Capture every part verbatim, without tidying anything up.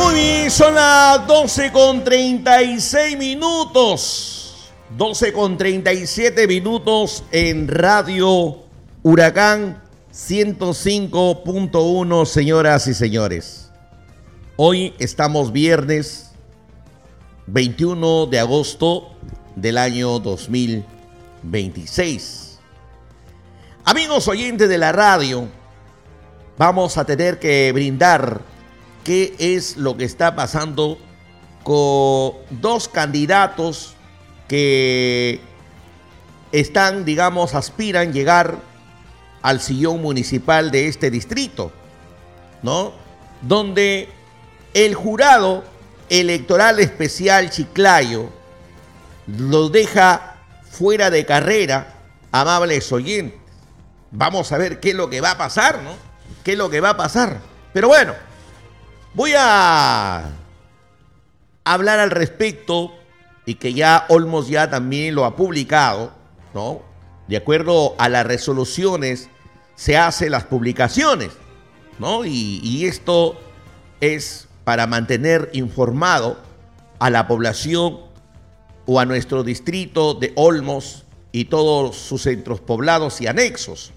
Muy bien, son las doce con treinta y seis minutos. doce con treinta y siete minutos en Radio Huracán ciento cinco punto uno, señoras y señores. Hoy estamos viernes veintiuno de agosto del año dos mil veintiséis. Amigos oyentes de la radio, vamos a tener que brindar qué es lo que está pasando con dos candidatos que están, digamos, aspiran llegar al sillón municipal de este distrito, ¿no? Donde el jurado electoral especial Chiclayo lo deja fuera de carrera, amables oyentes. Vamos a ver qué es lo que va a pasar, ¿no? ¿Qué es lo que va a pasar? Pero bueno, voy a hablar al respecto y que ya Olmos ya también lo ha publicado, ¿no? De acuerdo a las resoluciones se hacen las publicaciones, ¿no? Y, y esto es para mantener informado a la población o a nuestro distrito de Olmos y todos sus centros poblados y anexos.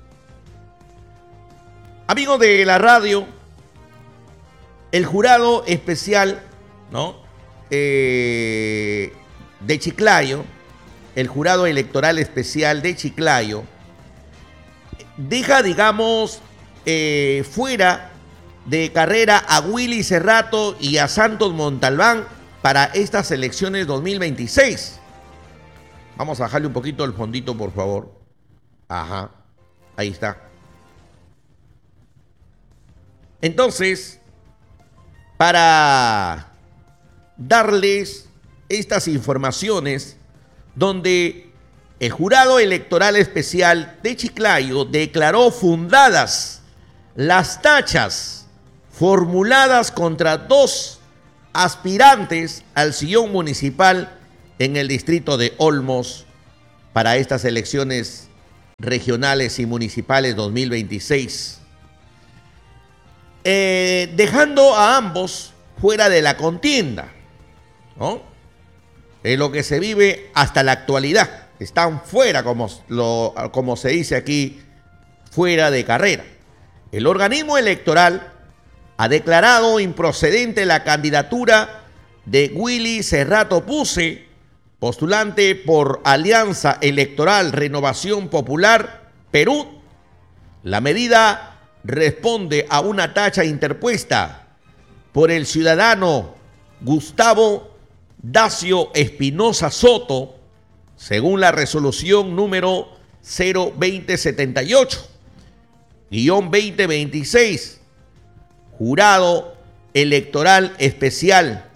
Amigos de la radio, el jurado especial, ¿no? Eh, de Chiclayo, el jurado electoral especial de Chiclayo, deja, digamos, eh, fuera de carrera a Willy Cerrato y a Santos Montalbán para estas elecciones dos mil veintiséis. Vamos a bajarle un poquito el fondito, por favor. Ajá, ahí está. Entonces, para darles estas informaciones, donde el jurado electoral especial de Chiclayo declaró fundadas las tachas formuladas contra dos aspirantes al sillón municipal en el distrito de Olmos para estas elecciones regionales y municipales dos mil veintiséis. Eh, dejando a ambos fuera de la contienda, ¿no? Es lo que se vive hasta la actualidad. Están fuera, como, lo, como se dice aquí, fuera de carrera. El organismo electoral ha declarado improcedente la candidatura de Willy Cerrato Puse, postulante por Alianza Electoral Renovación Popular Perú. La medida responde a una tacha interpuesta por el ciudadano Gustavo Dacio Espinosa Soto, según la resolución número cero veinte setenta y ocho guión veinte veintiséis, jurado electoral especial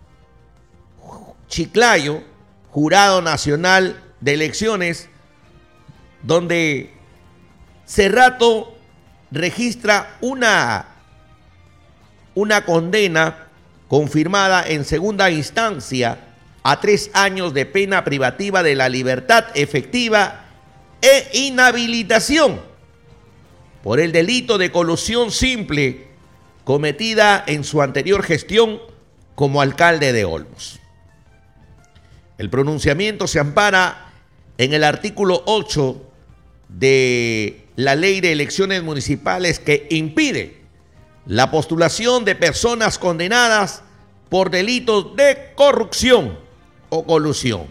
Chiclayo, jurado nacional de elecciones, donde Cerrato registra una, una condena confirmada en segunda instancia a tres años de pena privativa de la libertad efectiva e inhabilitación por el delito de colusión simple cometida en su anterior gestión como alcalde de Olmos. El pronunciamiento se ampara en el artículo ocho de la Ley de Elecciones Municipales, que impide la postulación de personas condenadas por delitos de corrupción o colusión.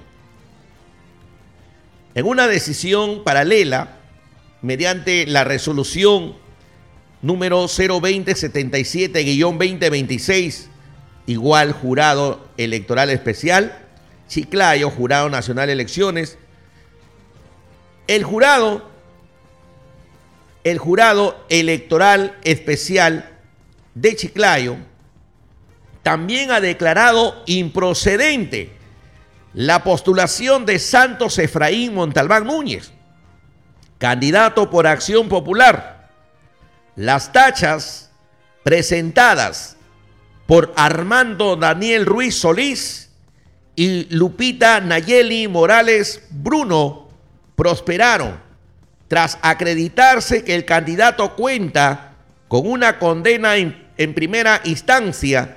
En una decisión paralela, mediante la resolución número cero veinte setenta y siete guión veinte veintiséis, igual jurado electoral especial, Chiclayo, jurado nacional de elecciones, el jurado El jurado electoral especial de Chiclayo también ha declarado improcedente la postulación de Santos Efraín Montalbán Núñez, candidato por Acción Popular. Las tachas presentadas por Armando Daniel Ruiz Solís y Lupita Nayeli Morales Bruno prosperaron tras acreditarse que el candidato cuenta con una condena en, en primera instancia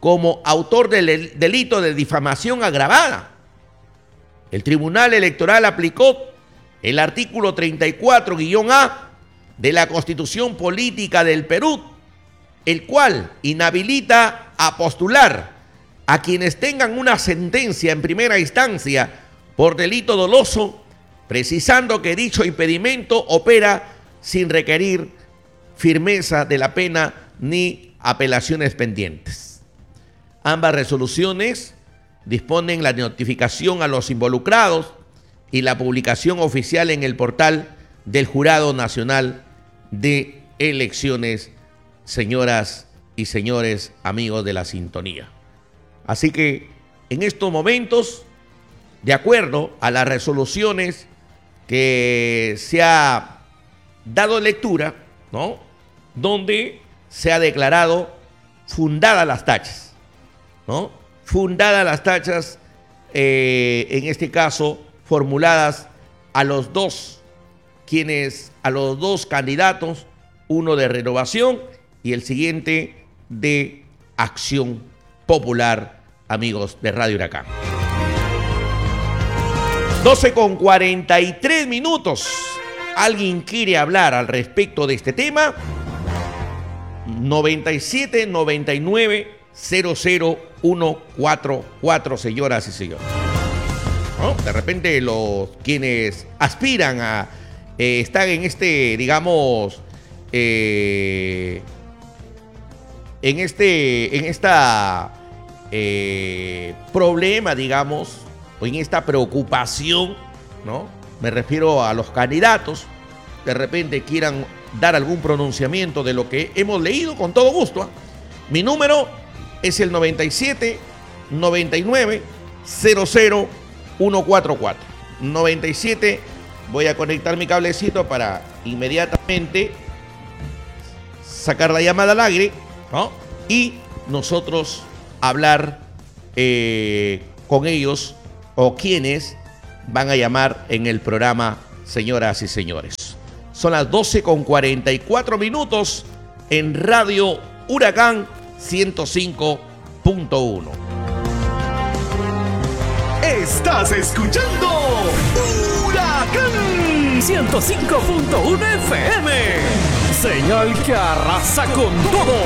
como autor del delito de difamación agravada. El Tribunal Electoral aplicó el artículo treinta y cuatro A de la Constitución Política del Perú, el cual inhabilita a postular a quienes tengan una sentencia en primera instancia por delito doloso, precisando que dicho impedimento opera sin requerir firmeza de la pena ni apelaciones pendientes. Ambas resoluciones disponen la notificación a los involucrados y la publicación oficial en el portal del Jurado Nacional de Elecciones, señoras y señores amigos de la sintonía. Así que en estos momentos, de acuerdo a las resoluciones que se ha dado lectura, ¿no?, donde se ha declarado fundadas las tachas, ¿no? Fundadas las tachas, eh, en este caso, formuladas a los dos, quienes, a los dos candidatos, uno de Renovación y el siguiente de Acción Popular, amigos de Radio Huracán. doce con cuarenta y tres minutos. ¿Alguien quiere hablar al respecto de este tema? noventa y siete, noventa y nueve, cero cero uno cuatro cuatro, señoras y señores. ¿No? De repente los quienes aspiran a eh, estar en este, digamos, eh, en este, en esta eh, problema, digamos, o en esta preocupación, ¿no? Me refiero a los candidatos, de repente quieran dar algún pronunciamiento de lo que hemos leído, con todo gusto, ¿eh? Mi número es el noventa y siete, noventa y nueve, cero cero uno cuatro cuatro. noventa y siete, voy a conectar mi cablecito para inmediatamente sacar la llamada al aire, ¿no? Y nosotros hablar eh, con ellos o quienes van a llamar en el programa, señoras y señores. Son las doce con cuarenta y cuatro minutos en Radio Huracán ciento cinco punto uno. Estás escuchando Huracán ciento cinco punto uno F M. Señal que arrasa con todo.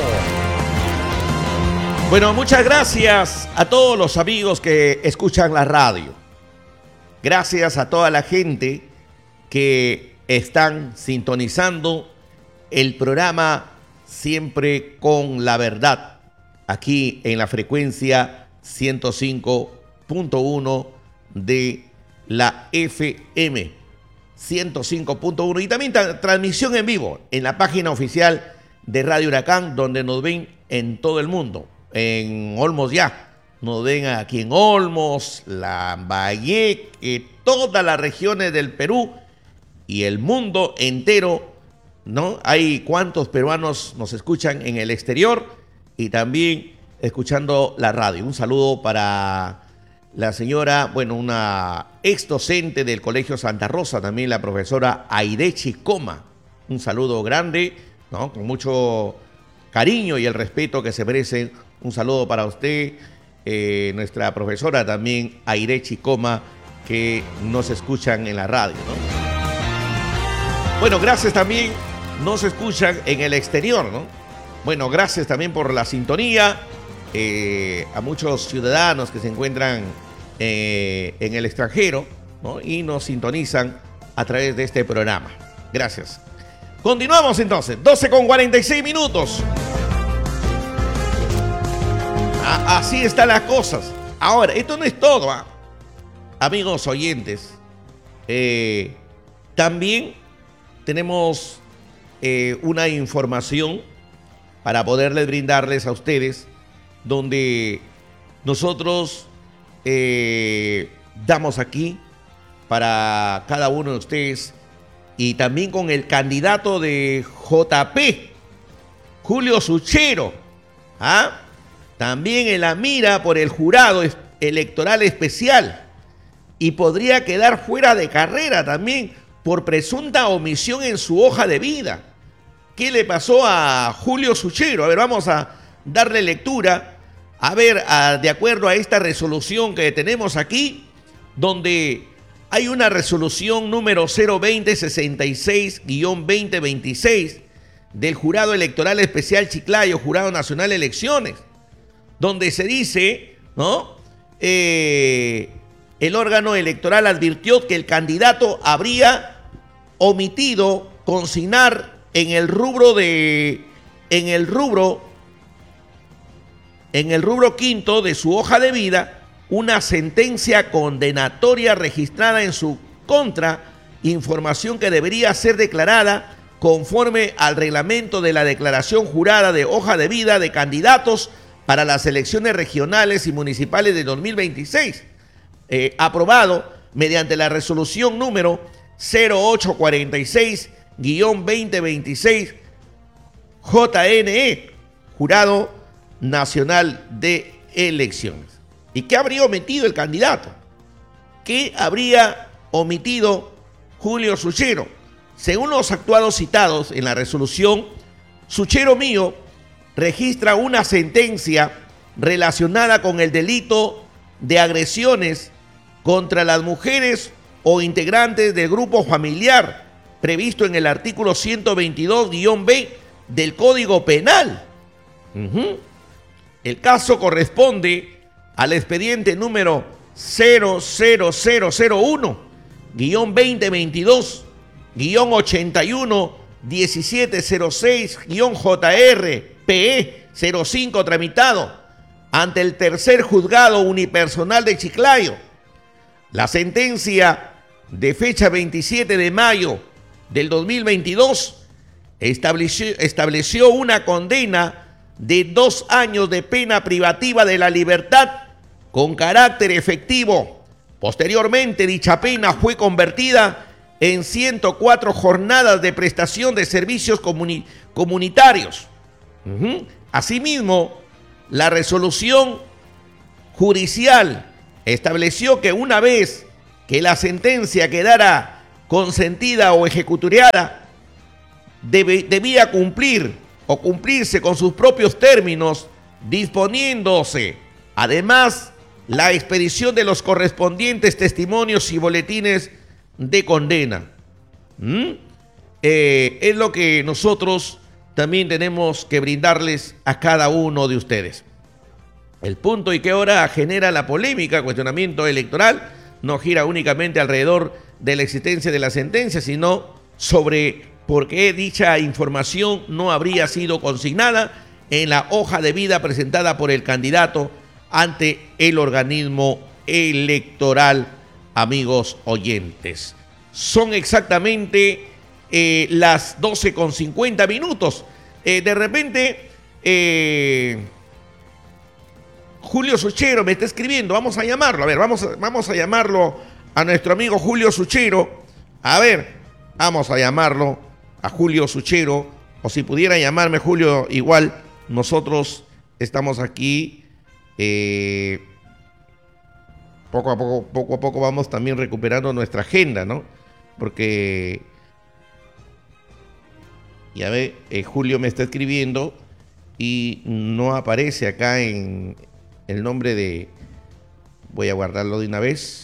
Bueno, muchas gracias a todos los amigos que escuchan la radio. Gracias a toda la gente que están sintonizando el programa Siempre con la Verdad, aquí en la frecuencia ciento cinco punto uno de la F M, ciento cinco punto uno, y también tra- transmisión en vivo en la página oficial de Radio Huracán, donde nos ven en todo el mundo. En Olmos ya, nos ven aquí en Olmos, Lambayeque, todas las regiones del Perú y el mundo entero, ¿no? Hay cuantos peruanos nos escuchan en el exterior y también escuchando la radio. Un saludo para la señora, bueno, una ex docente del Colegio Santa Rosa, también la profesora Airechi Coma. Un saludo grande, ¿no?, con mucho cariño y el respeto que se merecen. Un saludo para usted, eh, nuestra profesora también Airechi Coma, que nos escuchan en la radio, ¿no? Bueno, gracias también, nos escuchan en el exterior, ¿no? Bueno, gracias también por la sintonía, eh, a muchos ciudadanos que se encuentran eh, en el extranjero, ¿no?, y nos sintonizan a través de este programa. Gracias. Continuamos entonces, doce con cuarenta y seis minutos. Ah, así están las cosas. Ahora, esto no es todo, ¿eh? Amigos oyentes, eh, también tenemos eh, una información para poderles brindarles a ustedes, donde nosotros eh, damos aquí para cada uno de ustedes, y también con el candidato de J P, Julio Suchero, ¿ah? También en la mira por el jurado electoral especial, y podría quedar fuera de carrera también por presunta omisión en su hoja de vida. ¿Qué le pasó a Julio Suchero? A ver, vamos a darle lectura a ver, a, de acuerdo a esta resolución que tenemos aquí, donde hay una resolución número cero veinte sesenta y seis guión veinte veintiséis del Jurado Electoral Especial Chiclayo, Jurado Nacional de Elecciones, donde se dice, ¿no? Eh, el órgano electoral advirtió que el candidato habría omitido consignar en el rubro de, en el rubro, en el rubro quinto de su hoja de vida, una sentencia condenatoria registrada en su contra, información que debería ser declarada conforme al reglamento de la declaración jurada de hoja de vida de candidatos para las elecciones regionales y municipales de dos mil veintiséis, eh, aprobado mediante la resolución número cero ocho cuarenta y seis guión veinte veintiséis J N E, Jurado Nacional de Elecciones. ¿Y qué habría omitido el candidato? ¿Qué habría omitido Julio Suchero? Según los actuados citados en la resolución, Suchero Mío registra una sentencia relacionada con el delito de agresiones contra las mujeres o integrantes del grupo familiar previsto en el artículo ciento veintidós guión B del Código Penal. Uh-huh. El caso corresponde al expediente número cero cero cero cero uno guión veinte veintidós guión ochenta y uno diecisiete cero seis guión J R P E cero cinco tramitado ante el tercer juzgado unipersonal de Chiclayo. La sentencia de fecha veintisiete de mayo del dos mil veintidós estableció, estableció una condena de dos años de pena privativa de la libertad con carácter efectivo. Posteriormente, dicha pena fue convertida en ciento cuatro jornadas de prestación de servicios comuni- comunitarios. Uh-huh. Asimismo, la resolución judicial estableció que una vez que la sentencia quedara consentida o ejecutoriada, debe, debía cumplir o cumplirse con sus propios términos, disponiéndose además la expedición de los correspondientes testimonios y boletines de condena. ¿Mm? Eh, es lo que nosotros también tenemos que brindarles a cada uno de ustedes. El punto y qué hora genera la polémica, cuestionamiento electoral, no gira únicamente alrededor de la existencia de la sentencia, sino sobre por qué dicha información no habría sido consignada en la hoja de vida presentada por el candidato ante el organismo electoral, amigos oyentes. Son exactamente eh, las doce con cincuenta minutos. Eh, de repente, eh, Julio Suchero me está escribiendo, vamos a llamarlo, a ver, vamos a, vamos a llamarlo a nuestro amigo Julio Suchero. A ver, vamos a llamarlo a Julio Suchero, o si pudiera llamarme Julio, igual nosotros estamos aquí. Eh, poco a poco, poco a poco vamos también recuperando nuestra agenda, ¿no? Porque, ya ve, eh, Julio me está escribiendo y no aparece acá en el nombre de... Voy a guardarlo de una vez.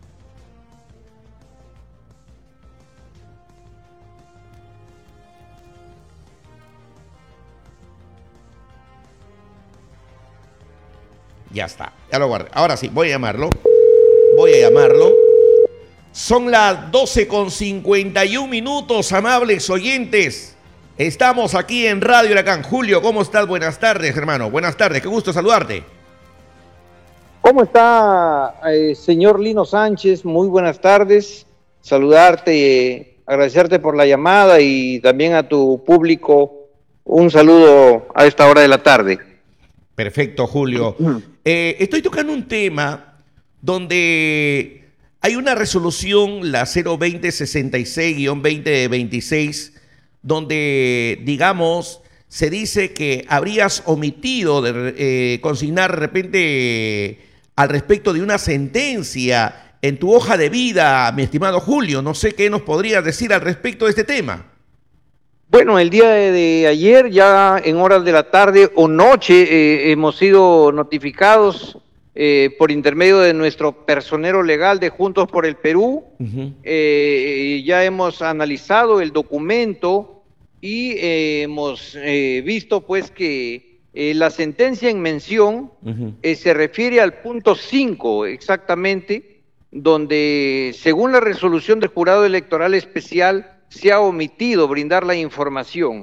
Ya está, ya lo guardé. Ahora sí, voy a llamarlo. Voy a llamarlo. Son las doce con cincuenta y un minutos, amables oyentes. Estamos aquí en Radio Huracán. Julio, ¿cómo estás? Buenas tardes, hermano. Buenas tardes, qué gusto saludarte. ¿Cómo está, eh, señor Lino Sánchez? Muy buenas tardes. Saludarte, eh, agradecerte por la llamada y también a tu público un saludo a esta hora de la tarde. Perfecto, Julio. Eh, estoy tocando un tema donde hay una resolución, la cero veinte sesenta y seis guión veinte veintiséis, donde, digamos, se dice que habrías omitido de eh, consignar de repente eh, al respecto de una sentencia en tu hoja de vida, mi estimado Julio. No sé qué nos podrías decir al respecto de este tema. Bueno, el día de, de ayer, ya en horas de la tarde o noche, eh, hemos sido notificados eh, por intermedio de nuestro personero legal de Juntos por el Perú. Uh-huh. eh, ya hemos analizado el documento y eh, hemos eh, visto pues que eh, la sentencia en mención uh-huh. eh, se refiere al punto cinco exactamente, donde según la resolución del Jurado Electoral Especial se ha omitido brindar la información,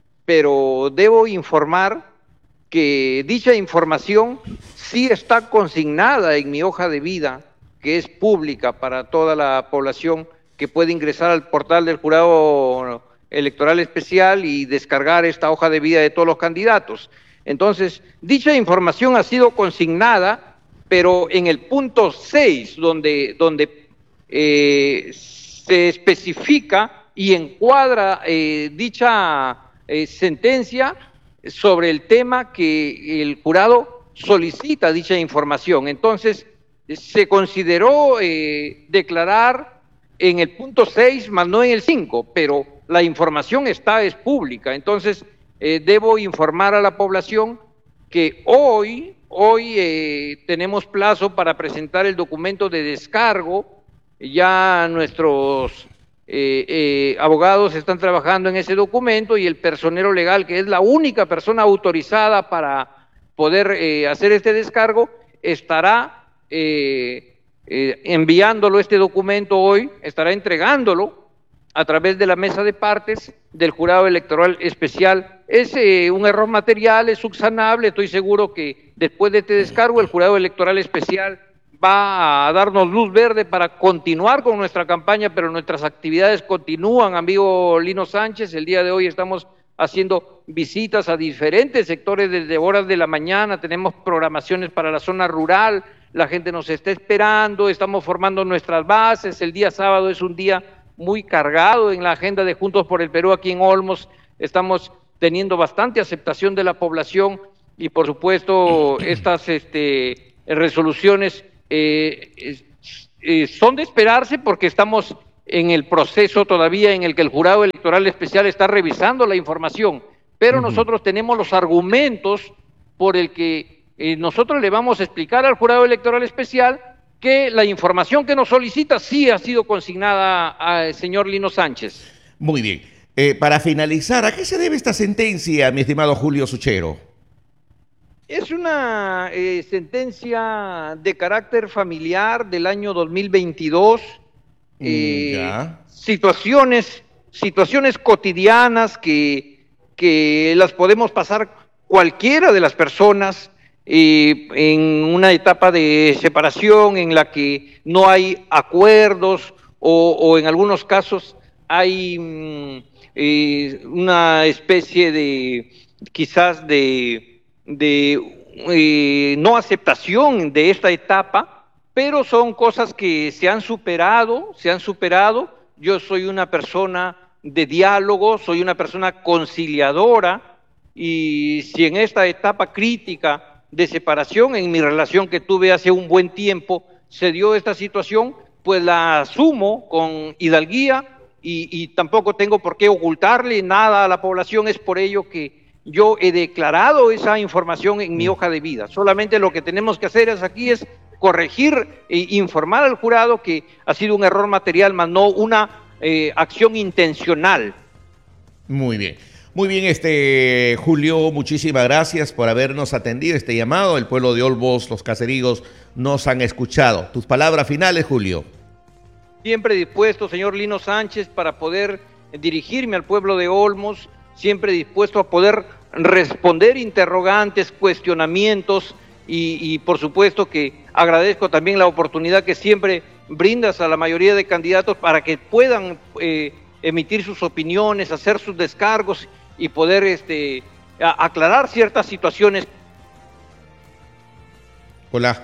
pero debo informar que dicha información sí está consignada en mi hoja de vida, que es pública para toda la población, que puede ingresar al portal del Jurado Electoral Especial y descargar esta hoja de vida de todos los candidatos. Entonces, dicha información ha sido consignada, pero en el punto seis, donde, donde eh, se especifica y encuadra eh, dicha eh, sentencia sobre el tema que el jurado solicita dicha información. Entonces, se consideró eh, declarar en el punto seis, más no en el cinco, pero la información está, es pública. Entonces, eh, debo informar a la población que hoy, hoy eh, tenemos plazo para presentar el documento de descargo. Ya nuestros Eh, eh, abogados están trabajando en ese documento y el personero legal, que es la única persona autorizada para poder eh, hacer este descargo, estará eh, eh, enviándolo este documento hoy, estará entregándolo a través de la mesa de partes del Jurado Electoral Especial. Es eh, un error material, es subsanable. Estoy seguro que después de este descargo el Jurado Electoral Especial va a darnos luz verde para continuar con nuestra campaña, pero nuestras actividades continúan, amigo Lino Sánchez. El día de hoy estamos haciendo visitas a diferentes sectores desde horas de la mañana, tenemos programaciones para la zona rural, la gente nos está esperando, estamos formando nuestras bases. El día sábado es un día muy cargado en la agenda de Juntos por el Perú aquí en Olmos, estamos teniendo bastante aceptación de la población y por supuesto estas este, resoluciones Eh, eh, son de esperarse porque estamos en el proceso todavía en el que el Jurado Electoral Especial está revisando la información, pero uh-huh. nosotros tenemos los argumentos por el que eh, nosotros le vamos a explicar al Jurado Electoral Especial que la información que nos solicita sí ha sido consignada al señor Lino Sánchez. Muy bien. Eh, para finalizar, ¿a qué se debe esta sentencia, mi estimado Julio Suchero? Es una eh, sentencia de carácter familiar del año dos mil veintidós, eh, ya. situaciones, situaciones cotidianas que, que las podemos pasar cualquiera de las personas eh, en una etapa de separación en la que no hay acuerdos o, o en algunos casos hay mm, eh, una especie de, quizás de... de eh, no aceptación de esta etapa, pero son cosas que se han superado, se han superado. Yo soy una persona de diálogo, soy una persona conciliadora, y si en esta etapa crítica de separación, en mi relación que tuve hace un buen tiempo, se dio esta situación, pues la asumo con hidalguía y, y tampoco tengo por qué ocultarle nada a la población. Es por ello que yo he declarado esa información en mi hoja de vida. Solamente lo que tenemos que hacer es aquí es corregir e informar al jurado que ha sido un error material, más no una eh, acción intencional. Muy bien. Muy bien, este Julio, muchísimas gracias por habernos atendido este llamado. El pueblo de Olmos, los caseríos, nos han escuchado. Tus palabras finales, Julio. Siempre dispuesto, señor Lino Sánchez, para poder dirigirme al pueblo de Olmos, siempre dispuesto a poder responder interrogantes, cuestionamientos y, y por supuesto que agradezco también la oportunidad que siempre brindas a la mayoría de candidatos para que puedan eh, emitir sus opiniones, hacer sus descargos y poder este, a, aclarar ciertas situaciones. Hola.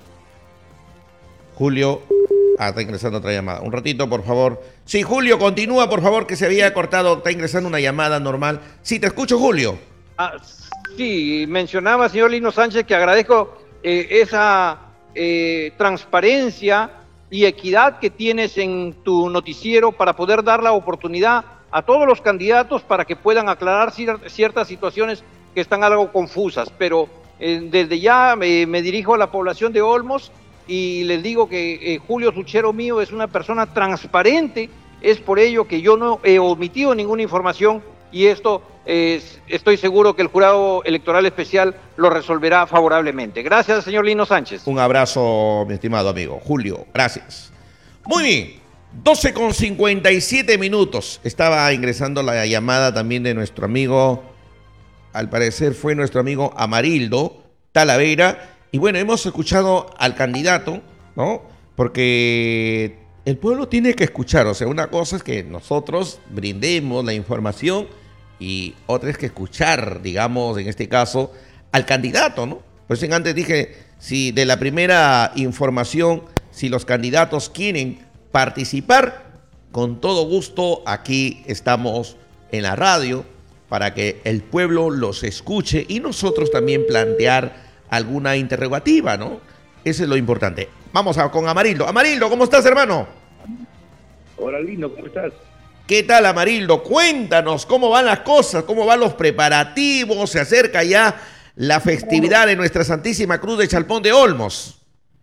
Julio. Ah, está ingresando otra llamada. Un ratito, por favor. Sí, Julio, continúa, por favor, que se había cortado. Está ingresando una llamada normal. Sí, te escucho, Julio. Ah, sí, mencionaba, señor Lino Sánchez, que agradezco eh, esa eh, transparencia y equidad que tienes en tu noticiero para poder dar la oportunidad a todos los candidatos para que puedan aclarar cier- ciertas situaciones que están algo confusas, pero eh, desde ya me, me dirijo a la población de Olmos y les digo que eh, Julio Suchero mío es una persona transparente, es por ello que yo no he omitido ninguna información y esto eh, estoy seguro que el jurado electoral especial lo resolverá favorablemente. Gracias, señor Lino Sánchez. Un abrazo, mi estimado amigo Julio, gracias. Muy bien, doce con cincuenta y siete minutos. Estaba ingresando la llamada también de nuestro amigo, al parecer fue nuestro amigo Amarildo Talavera. Y bueno, hemos escuchado al candidato, ¿no? Porque el pueblo tiene que escuchar. O sea, una cosa es que nosotros brindemos la información y otra es que escuchar, digamos, en este caso, al candidato, ¿no? Por eso antes dije, si de la primera información, si los candidatos quieren participar, con todo gusto aquí estamos en la radio para que el pueblo los escuche y nosotros también plantear alguna interrogativa, ¿no? Eso es lo importante. Vamos a, con Amarildo. Amarildo, ¿cómo estás, hermano? Hola, Lino, ¿cómo estás? ¿Qué tal, Amarildo? Cuéntanos cómo van las cosas, cómo van los preparativos. Se acerca ya la festividad de nuestra Santísima Cruz de Chalpón de Olmos.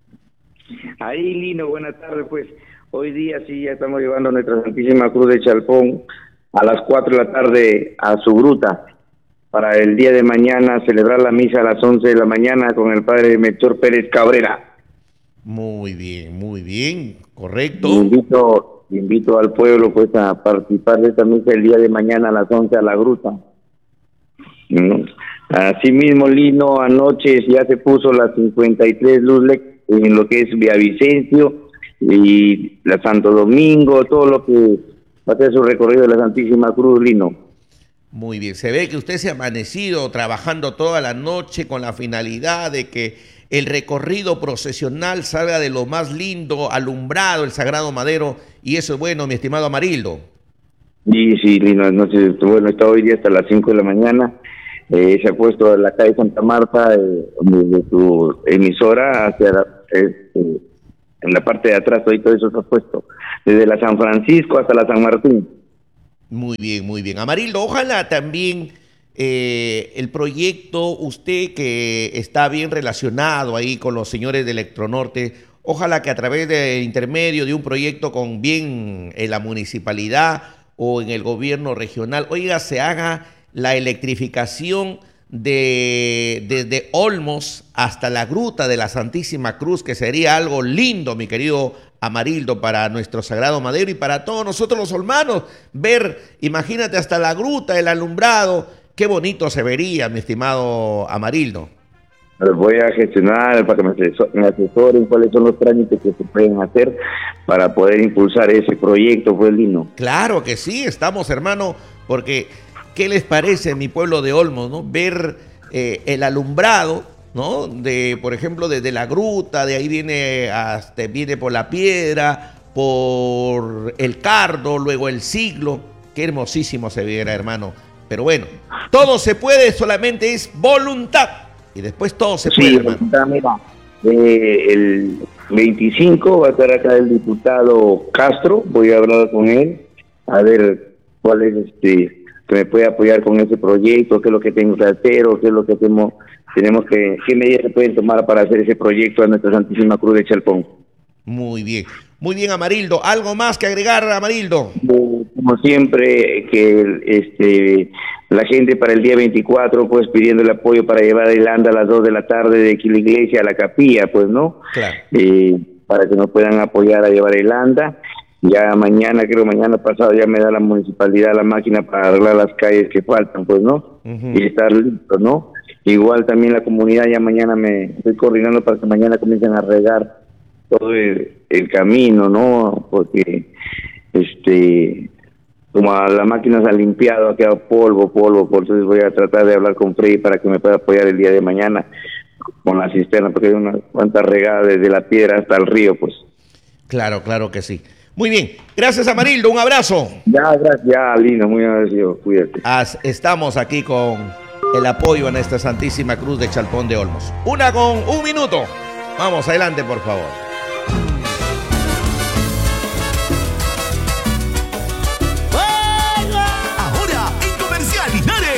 Ahí, Lino, buenas tardes. Pues hoy día sí ya estamos llevando nuestra Santísima Cruz de Chalpón a las cuatro de la tarde a su gruta para el día de mañana celebrar la misa a las once de la mañana con el padre Melchor Pérez Cabrera. Muy bien, muy bien, correcto. Invito... Invito al pueblo pues a participar de esta misa el día de mañana a las once a la gruta. ¿No? Asimismo, Lino, anoche ya se puso las cincuenta y tres luz L E D en lo que es Villavicencio y la Santo Domingo, todo lo que va a ser su recorrido de la Santísima Cruz, Lino. Muy bien, se ve que usted se ha amanecido trabajando toda la noche con la finalidad de que el recorrido procesional salga de lo más lindo, alumbrado, el Sagrado Madero, y eso es bueno, mi estimado Amarildo. Sí, sí, Lino, anoche, bueno, está hoy día hasta las cinco de la mañana, eh, se ha puesto en la calle Santa Marta, eh, desde su emisora hacia la, eh, eh, en la parte de atrás, todo eso se ha puesto, desde la San Francisco hasta la San Martín. Muy bien, muy bien. Amarildo, ojalá también eh, el proyecto, usted que está bien relacionado ahí con los señores de Electronorte, ojalá que a través del intermedio de un proyecto con bien en la municipalidad o en el gobierno regional, oiga, se haga la electrificación de desde Olmos hasta la Gruta de la Santísima Cruz, que sería algo lindo, mi querido Amarildo, para nuestro Sagrado Madero y para todos nosotros los olmanos. Ver, imagínate, hasta la gruta, el alumbrado, qué bonito se vería, mi estimado Amarildo. Voy a gestionar para que me, asesor, me asesoren cuáles son los trámites que se pueden hacer para poder impulsar ese proyecto, pues, Lino. Claro que sí, estamos, hermano, porque ¿qué les parece, mi pueblo de Olmos, no? Ver eh, el alumbrado, ¿no? De, por ejemplo, desde la gruta, de ahí viene hasta viene por la piedra, por el Cardo, luego el Siglo. Qué hermosísimo se viera, hermano. Pero bueno, todo se puede, solamente es voluntad. Y después todo se puede, sí, hermano. Mira, eh, el veinticinco va a estar acá el diputado Castro, voy a hablar con él, a ver cuál es este que me puede apoyar con ese proyecto, qué es lo que tengo que hacer o qué es lo que tenemos, tenemos que, qué medidas se pueden tomar para hacer ese proyecto a nuestra Santísima Cruz de Chalpón. Muy bien, muy bien, Amarildo. ¿Algo más que agregar, Amarildo? Como siempre, que este la gente para el día veinticuatro, pues pidiendo el apoyo para llevar a Irlanda a las dos de la tarde de aquí la iglesia a la capilla, pues, ¿no? Claro. Eh, para que nos puedan apoyar a llevar a Irlanda. Ya mañana, creo mañana pasado, ya me da la municipalidad la máquina para arreglar las calles que faltan, pues, ¿no? Uh-huh. Y estar listos, ¿no? Igual también la comunidad, ya mañana me estoy coordinando para que mañana comiencen a regar todo el, el camino, ¿no? Porque, este, como a la máquina se ha limpiado, ha quedado polvo, polvo, por eso voy a tratar de hablar con Freddy para que me pueda apoyar el día de mañana con la cisterna, porque hay unas cuantas regadas desde la piedra hasta el río, pues. Claro, claro que sí. Muy bien, gracias, Amarildo, un abrazo. Ya, gracias, ya, Lino, muy agradecido, cuídate. As, estamos aquí con el apoyo a nuestra Santísima Cruz de Chalpón de Olmos. Una con un minuto. Vamos, adelante, por favor. ¡Fuego!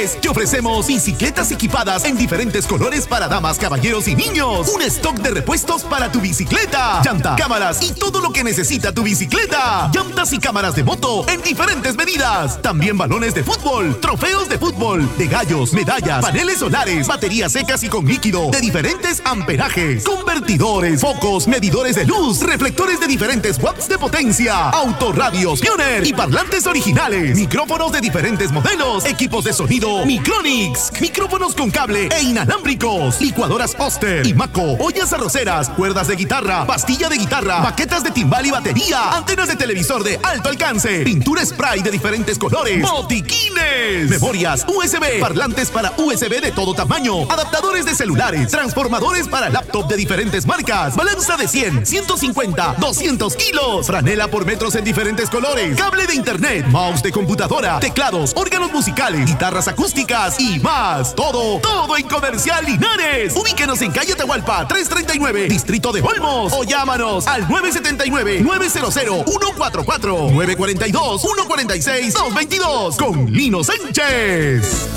Te ofrecemos bicicletas equipadas en diferentes colores para damas, caballeros y niños. Un stock de repuestos para tu bicicleta. Llanta, cámaras y todo lo que necesita tu bicicleta. Llantas y cámaras de moto en diferentes medidas. También balones de fútbol, trofeos de fútbol, de gallos, medallas, paneles solares, baterías secas y con líquido de diferentes amperajes, convertidores, focos, medidores de luz, reflectores de diferentes watts de potencia, autorradios Pioneer y parlantes originales, micrófonos de diferentes modelos, equipos de sonido Micronix, micrófonos con cable e inalámbricos, licuadoras Oster y Maco, ollas arroceras, cuerdas de guitarra, pastilla de guitarra, baquetas de timbal y batería, antenas de televisor de alto alcance, pintura spray de diferentes colores, botiquines, memorias U S B, parlantes para U S B de todo tamaño, adaptadores de celulares, transformadores para laptop de diferentes marcas, balanza de cien, ciento cincuenta, doscientos kilos, franela por metros en diferentes colores, cable de internet, mouse de computadora, teclados, órganos musicales, guitarras acústicas y más. Todo, todo en Comercial Linares. Ubíquenos en calle Atahualpa trescientos treinta y nueve, Distrito de Olmos, o llámanos al nueve siete nueve, nueve cero cero, uno cuatro cuatro, nueve cuatro dos, uno cuatro seis, dos dos dos con Lino Sánchez.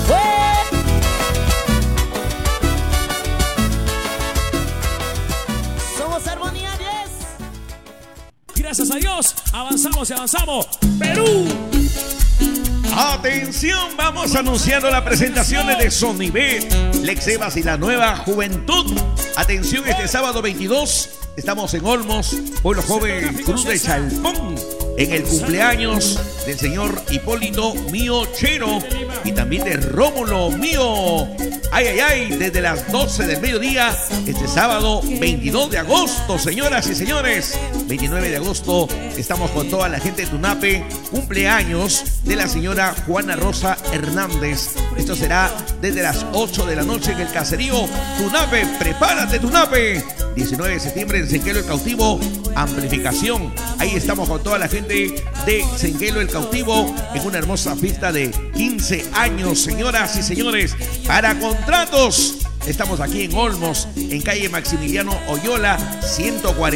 Somos Armonía diez. Gracias a Dios, avanzamos y avanzamos. Perú. Atención, vamos anunciando las presentaciones de Sonibet, Lex Evas y la Nueva Juventud. Atención, este sábado veintidós estamos en Olmos, Pueblo Joven Cruz de Chalpón, en el cumpleaños del señor Hipólito Mío Chero y también de Rómulo Mío. Ay, ay, ay, desde las doce del mediodía, este sábado veintidós de agosto, señoras y señores. veintinueve de agosto, estamos con toda la gente de Tunape, cumpleaños de la señora Juana Rosa Hernández. Esto será desde las ocho de la noche en el caserío Tunape. Prepárate, Tunape. diecinueve de septiembre en Senquelo el Cautivo, amplificación. Ahí estamos con toda la gente de Senquelo el Cautivo en una hermosa fiesta de quince años, señoras y señores. Para contratos, estamos aquí en Olmos, en calle Maximiliano Oyola, ciento cuarenta.